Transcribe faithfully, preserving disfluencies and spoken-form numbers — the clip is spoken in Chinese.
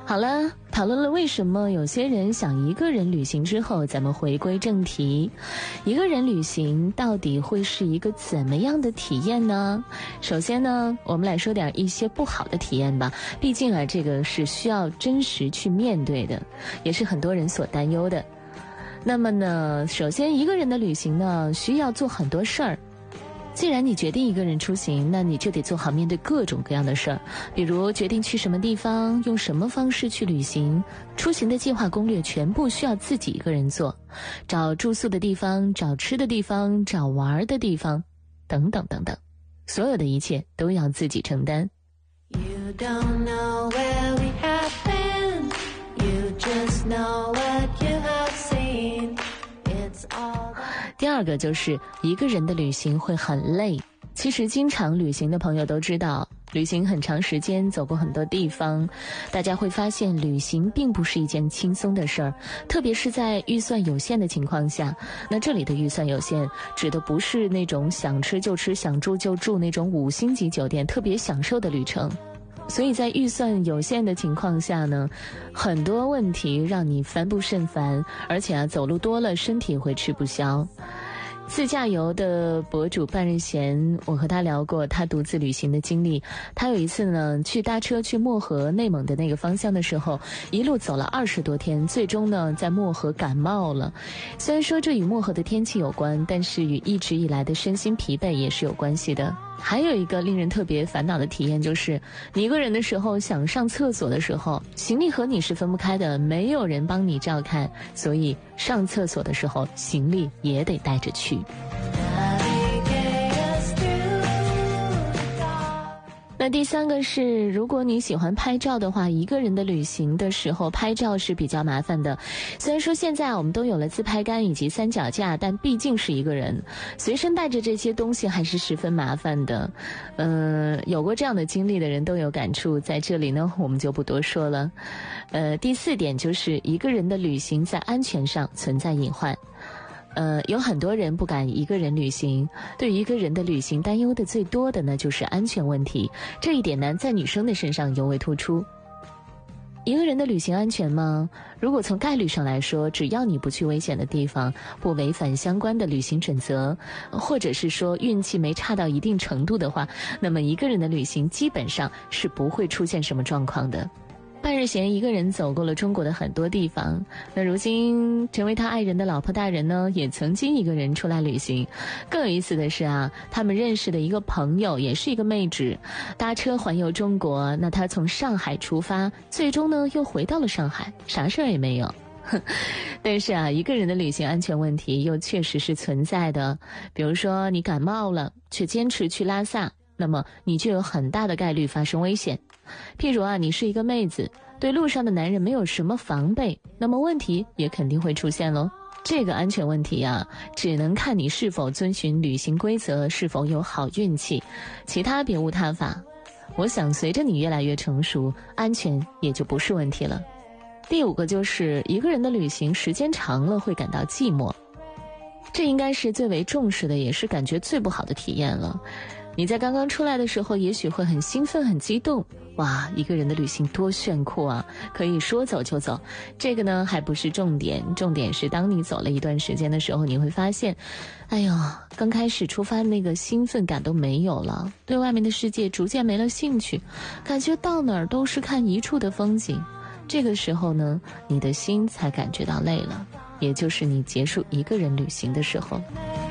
好了，讨论了为什么有些人想一个人旅行之后，咱们回归正题。一个人旅行到底会是一个怎么样的体验呢？首先呢，我们来说点一些不好的体验吧。毕竟啊，这个是需要真实去面对的，也是很多人所担忧的。那么呢，首先一个人的旅行呢，需要做很多事儿。既然你决定一个人出行，那你就得做好面对各种各样的事儿，比如决定去什么地方，用什么方式去旅行，出行的计划攻略全部需要自己一个人做，找住宿的地方，找吃的地方，找玩的地方，等等等等，所有的一切都要自己承担。 You don't know where we have been, you just know what you have seen. It's all that... 第二个就是一个人的旅行会很累。其实经常旅行的朋友都知道，旅行很长时间，走过很多地方，大家会发现旅行并不是一件轻松的事儿，特别是在预算有限的情况下。那这里的预算有限指的不是那种想吃就吃，想住就住那种五星级酒店特别享受的旅程。所以在预算有限的情况下呢，很多问题让你烦不胜烦，而且啊，走路多了身体会吃不消。自驾游的博主半日闲，我和他聊过他独自旅行的经历。他有一次呢，去搭车去漠河内蒙的那个方向的时候，一路走了二十多天，最终呢在漠河感冒了。虽然说这与漠河的天气有关，但是与一直以来的身心疲惫也是有关系的。还有一个令人特别烦恼的体验，就是你一个人的时候想上厕所的时候，行李和你是分不开的，没有人帮你照看，所以上厕所的时候行李也得带着去。那第三个是，如果你喜欢拍照的话，一个人的旅行的时候拍照是比较麻烦的。虽然说现在我们都有了自拍杆以及三脚架，但毕竟是一个人，随身带着这些东西还是十分麻烦的。呃，有过这样的经历的人都有感触，在这里呢我们就不多说了。呃，第四点就是一个人的旅行在安全上存在隐患。呃，有很多人不敢一个人旅行，对于一个人的旅行担忧的最多的呢就是安全问题，这一点呢在女生的身上尤为突出。一个人的旅行安全吗？如果从概率上来说，只要你不去危险的地方，不违反相关的旅行准则，或者是说运气没差到一定程度的话，那么一个人的旅行基本上是不会出现什么状况的。半日闲一个人走过了中国的很多地方，那如今成为他爱人的老婆大人呢，也曾经一个人出来旅行。更有意思的是啊，他们认识的一个朋友也是一个妹纸，搭车环游中国，那他从上海出发，最终呢又回到了上海，啥事儿也没有。但是啊，一个人的旅行安全问题又确实是存在的。比如说你感冒了，却坚持去拉萨，那么你就有很大的概率发生危险。譬如啊，你是一个妹子，对路上的男人没有什么防备，那么问题也肯定会出现咯。这个安全问题啊，只能看你是否遵循旅行规则，是否有好运气，其他别无他法。我想随着你越来越成熟，安全也就不是问题了。第五个就是一个人的旅行时间长了会感到寂寞，这应该是最为重视的，也是感觉最不好的体验了。你在刚刚出来的时候也许会很兴奋很激动，哇，一个人的旅行多炫酷啊，可以说走就走。这个呢还不是重点，重点是当你走了一段时间的时候，你会发现，哎呦，刚开始出发那个兴奋感都没有了，对外面的世界逐渐没了兴趣，感觉到哪儿都是看一处的风景。这个时候呢，你的心才感觉到累了，也就是你结束一个人旅行的时候。